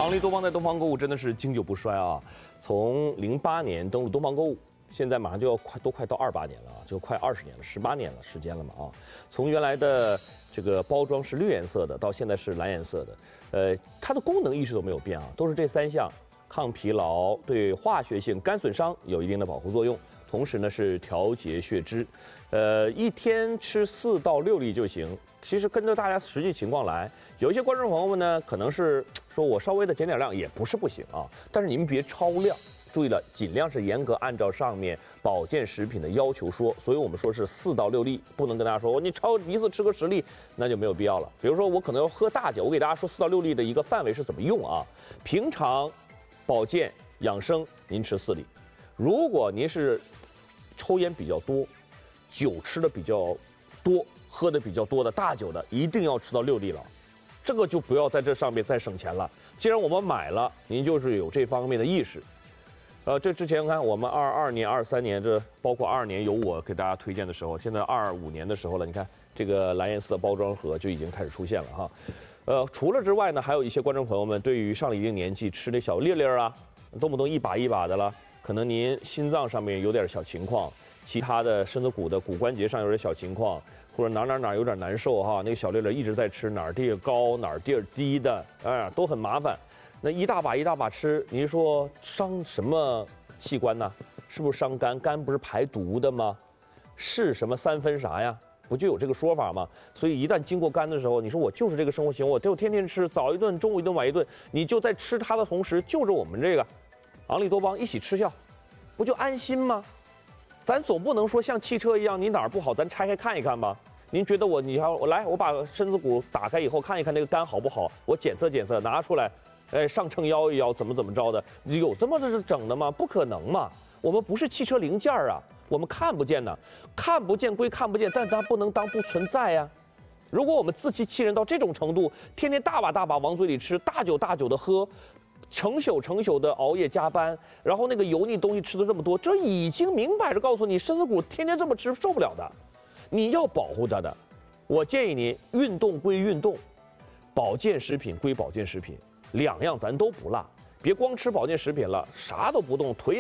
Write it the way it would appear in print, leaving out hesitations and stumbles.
昂立多邦在东方购物真的是经久不衰啊！从08年登陆东方购物，现在马上就要快到28年了啊，就快20年了，18年了时间了嘛啊！从原来的这个包装是绿颜色的，到现在是蓝颜色的，它的功能一直都没有变啊，都是这3项：抗疲劳，对化学性肝损伤有一定的保护作用，同时呢是调节血脂，一天吃4到6粒就行。其实跟着大家实际情况来，有一些观众朋友们呢，可能是说我稍微的减点量也不是不行啊，但是你们别超量。注意了，尽量是严格按照上面保健食品的要求说，所以我们说是4到6粒，不能跟大家说你一次吃个10粒，那就没有必要了。比如说我可能要喝大酒，我给大家说4到6粒的一个范围是怎么用啊？平常保健养生您吃4粒，如果您是抽烟比较多，酒吃的比较多，喝的比较多的大酒的，一定要吃到6粒了。这个就不要在这上面再省钱了。既然我们买了，您就是有这方面的意识。这之前看我们22年、23年，这包括22年有我给大家推荐的时候，现在25年的时候了，你看这个蓝颜色的包装盒就已经开始出现了哈。除了之外呢，还有一些观众朋友们对于上了一定年纪吃的小粒粒啊，动不动一把一把的了，可能您心脏上面有点小情况，其他的身子骨的骨关节上有点小情况，或者哪有点难受哈，那个小粒粒一直在吃，哪儿地儿高哪儿地儿低的，都很麻烦。那一大把一大把吃，您说伤什么器官呢？是不是伤肝？肝不是排毒的吗？是什么3分啥呀？不就有这个说法吗？所以一旦经过肝的时候，你说我就是这个生活习惯，我就天天吃，早一顿、中午一顿、晚一顿，你就在吃它的同时，就着我们这个昂立多邦一起吃下，不就安心吗？咱总不能说像汽车一样，你哪儿不好，咱拆开看一看吧。您觉得我来，我把身子骨打开以后看一看那个肝好不好，我检测检测，拿出来。上秤摇一摇，怎么着的？有这么整的吗？不可能嘛！我们不是汽车零件啊，我们看不见的，看不见归看不见，但它不能当不存在呀。如果我们自欺欺人到这种程度，天天大把往嘴里吃，大酒的喝，成宿的熬夜加班，然后那个油腻东西吃的这么多，这已经明摆着告诉你，身子骨天天这么吃受不了的，你要保护它的。我建议你，运动归运动，保健食品归保健食品。2样咱都不落，别光吃保健食品了，啥都不动，腿